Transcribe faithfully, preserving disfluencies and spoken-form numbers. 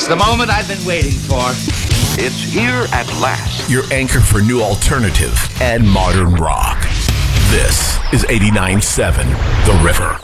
It's the moment I've been waiting for. It's here at last. Your anchor for new alternative and modern rock. This is eighty-nine point seven The River.